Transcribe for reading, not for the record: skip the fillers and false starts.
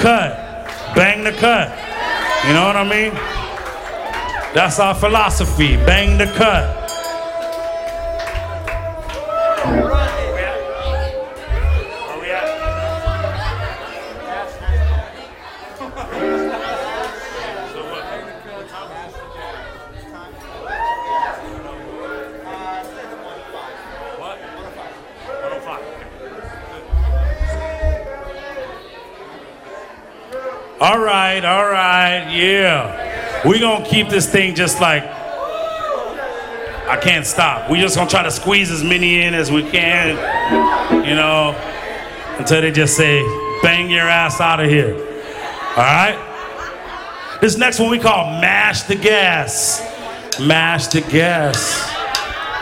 cut. Bang the cut. You know what I mean? That's our philosophy. Bang the cut. All right, yeah. We're gonna keep this thing just like, I can't stop. We're just gonna try to squeeze as many in as we can, you know, until they just say, bang your ass out of here. All right? This next one we call Mash the Gas. Mash the Gas.